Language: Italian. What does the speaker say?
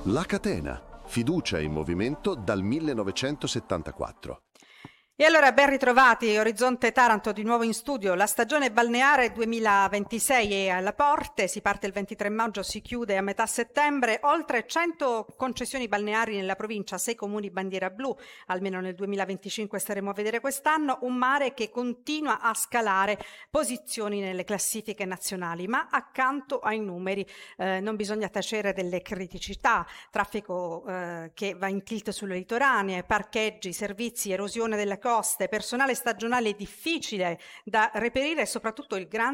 La Catena, fiducia in movimento dal 1974. E allora ben ritrovati, Orizzonte Taranto di nuovo in studio. La stagione balneare 2026 è alle porte, si parte il 23 maggio, si chiude a metà settembre. Oltre 100 concessioni balneari nella provincia, 6 comuni bandiera blu, almeno nel 2025 staremo a vedere quest'anno. Un mare che continua a scalare posizioni nelle classifiche nazionali, ma accanto ai numeri non bisogna tacere delle criticità: traffico che va in tilt sulle litoranee, parcheggi, servizi, erosione delle coste, personale stagionale difficile da reperire e soprattutto il grande